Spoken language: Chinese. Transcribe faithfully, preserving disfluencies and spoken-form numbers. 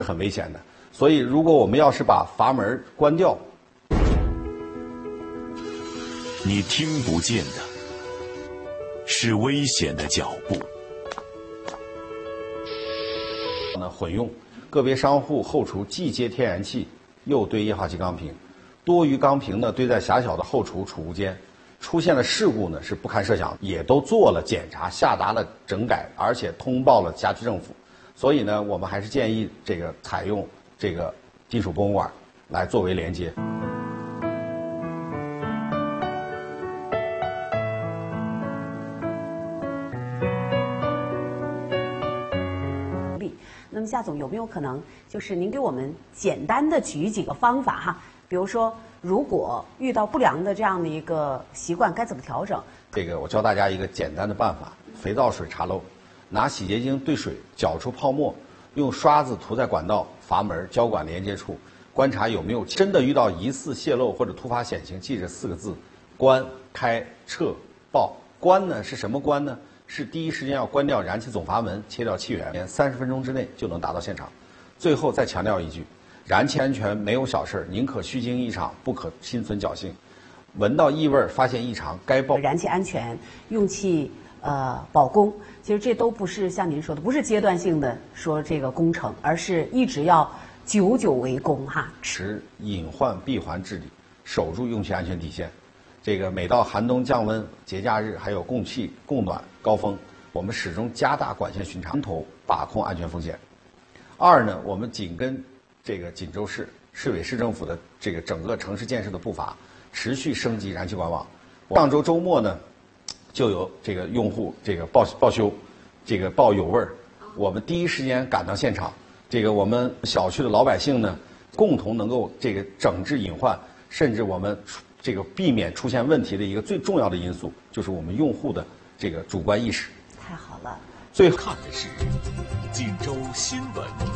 很危险的。所以，如果我们要是把阀门关掉， 你听不见的是危险的脚步。 呢，混用个别商户后厨既接天然气，又堆液化气钢瓶，多余钢瓶呢堆在狭小的后厨储物间，出现了事故呢是不堪设想，也都做了检查，下达了整改，而且通报了辖区政府。所以呢，我们还是建议这个采用这个金属泵管来作为连接。 那么夏总有没有可能，就是您给我们简单的举几个方法哈？比如说，如果遇到不良的这样的一个习惯，该怎么调整？ 这个我教大家一个简单的办法：肥皂水查漏，拿洗洁精兑水搅出泡沫，用刷子涂在管道、阀门、交管连接处，观察有没有真的遇到疑似泄漏或者突发险情，记着四个字：关、开、撤、报。关呢是什么关呢？是第一时间要关掉燃气总阀门，切掉气源，三十分钟之内就能达到现场。最后再强调一句，燃气安全没有小事，宁可虚惊一场，不可心存侥幸。闻到异味发现异常，该报。 燃气安全、用气呃保供，其实这都不是像您说的，不是阶段性的说这个工程，而是一直要久久为功哈。 持隐患闭环治理，守住用气安全底线。这个每到寒冬降温、节假日，还有供气、供暖高峰，我们始终加大管线巡查，头把控安全风险。二呢，我们紧跟这个锦州市市委市政府的这个整个城市建设的步伐，持续升级燃气管网。上周周末呢，就有这个用户这个报报修，这个报有味儿，我们第一时间赶到现场，这个我们小区的老百姓呢，共同能够这个整治隐患，甚至我们这个避免出现问题的一个最重要的因素，就是我们用户的这个主观意识。 太好了。 最后看的是锦州新闻。